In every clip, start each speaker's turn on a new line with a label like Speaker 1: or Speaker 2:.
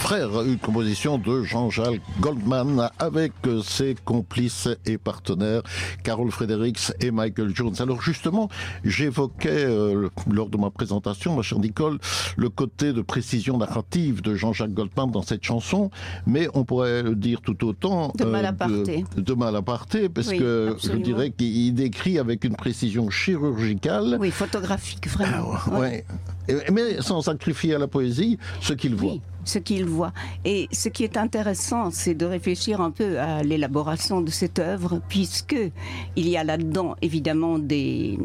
Speaker 1: Frères, une composition de Jean-Jacques Goldman avec ses complices et partenaires Carol Fredericks et Michael Jones. Alors justement, j'évoquais lors de ma présentation, ma chère Nicole, le côté de précision narrative de Jean-Jacques Goldman dans cette chanson, mais on pourrait le dire tout autant
Speaker 2: de Malaparté.
Speaker 1: De Malaparté, parce
Speaker 2: oui,
Speaker 1: que
Speaker 2: absolument.
Speaker 1: je dirais qu'il décrit avec une précision chirurgicale.
Speaker 2: Oui, photographique, vraiment.
Speaker 1: Ouais. Mais sans sacrifier à la poésie ce qu'il voit.
Speaker 2: Oui, ce qu'il voit. Et ce qui est intéressant, c'est de réfléchir un peu à l'élaboration de cette œuvre, puisque il y a là-dedans évidemment des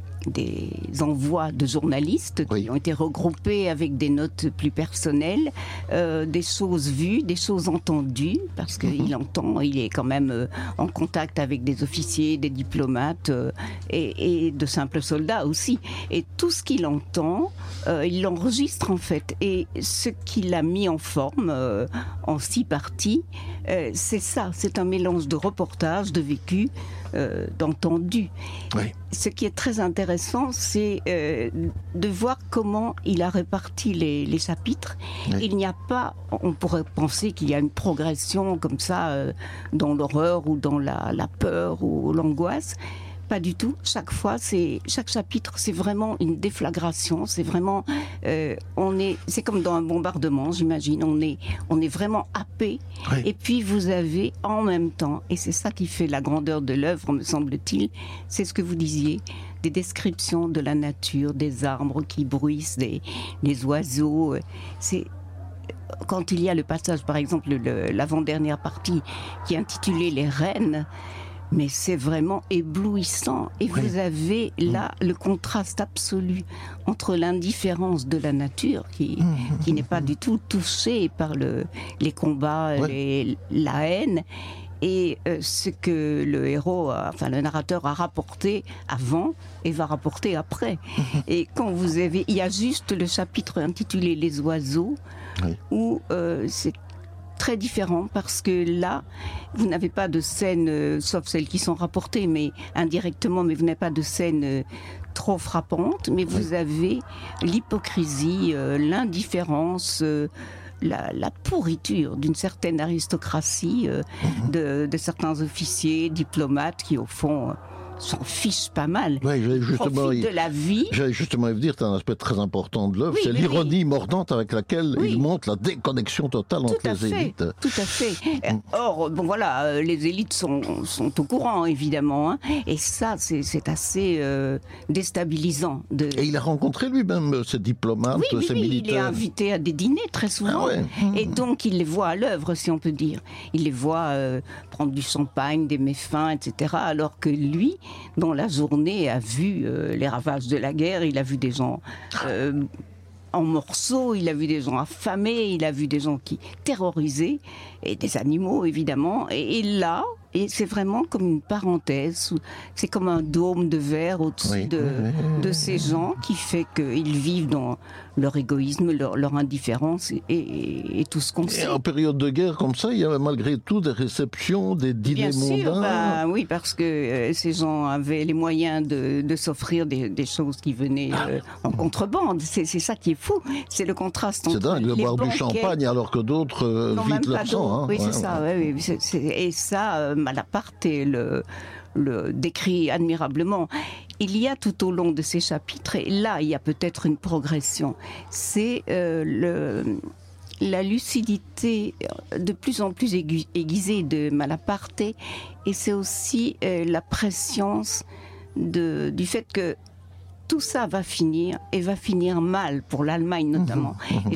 Speaker 2: envois de journalistes qui ont été regroupés avec des notes plus personnelles, des choses vues, des choses entendues, parce qu'il entend, il est quand même en contact avec des officiers, des diplomates et de simples soldats aussi. Et tout ce qu'il entend, il l'enregistre en fait. Et ce qu'il a mis en forme, en 6 parties, c'est ça, c'est un mélange de reportage, de vécu, d'entendu.
Speaker 1: Oui.
Speaker 2: Ce qui est très intéressant, c'est de voir comment il a réparti les chapitres. Oui. Il n'y a pas, on pourrait penser qu'il y a une progression comme ça dans l'horreur ou dans la peur ou l'angoisse. Pas du tout. Chaque chapitre, c'est vraiment une déflagration. C'est vraiment, c'est comme dans un bombardement, j'imagine. On est vraiment happé. Oui. Et puis vous avez en même temps, et c'est ça qui fait la grandeur de l'œuvre, me semble-t-il, c'est ce que vous disiez, des descriptions de la nature, des arbres qui bruissent, des oiseaux. C'est quand il y a le passage, par exemple, l'avant-dernière partie qui est intitulée Les Reines. Mais c'est vraiment éblouissant. Et vous avez là le contraste absolu entre l'indifférence de la nature, qui n'est pas du tout touchée par les combats, la haine, et ce que le héros, le narrateur a rapporté avant et va rapporter après. Et quand il y a juste le chapitre intitulé Les oiseaux, où c'est très différent, parce que là, vous n'avez pas de scènes, sauf celles qui sont rapportées, mais indirectement, mais vous n'avez pas de scènes trop frappantes, mais vous avez l'hypocrisie, l'indifférence, la pourriture d'une certaine aristocratie, de certains officiers, diplomates qui, au fond, s'en fiche pas mal.
Speaker 1: Oui,
Speaker 2: profite de la vie.
Speaker 1: J'allais justement vous dire, c'est un aspect très important de l'œuvre, c'est l'ironie mordante avec laquelle il montre la déconnexion totale entre les élites.
Speaker 2: Tout à fait. Or, bon voilà, les élites sont au courant, évidemment, hein, et ça, c'est assez déstabilisant.
Speaker 1: Et il a rencontré lui-même ces diplomates, ces militaires.
Speaker 2: Il est invité à des dîners très souvent, et donc il les voit à l'œuvre, si on peut dire. Il les voit prendre du champagne, des méfins, etc., alors que lui, dans la journée, a vu les ravages de la guerre, il a vu des gens en morceaux, il a vu des gens affamés, il a vu des gens terrorisés, et des animaux évidemment, et là, et c'est vraiment comme une parenthèse, c'est comme un dôme de verre au-dessus de ces gens qui fait qu'ils vivent dans leur égoïsme, leur indifférence et tout ce qu'on sait.
Speaker 1: Et en période de guerre comme ça, il y avait malgré tout des réceptions, des dîners mondains.
Speaker 2: Oui, parce que ces gens avaient les moyens de s'offrir des choses qui venaient en contrebande. C'est ça qui est fou, c'est le contraste entre
Speaker 1: c'est dingue de boire du champagne alors que d'autres vident leur sang.
Speaker 2: Oui, c'est ça. Et ça, Malaparté le décrit admirablement. Il y a tout au long de ces chapitres, et là il y a peut-être une progression, c'est la lucidité de plus en plus aiguisée de Malaparté, et c'est aussi la prescience du fait que tout ça va finir, et va finir mal pour l'Allemagne notamment. Et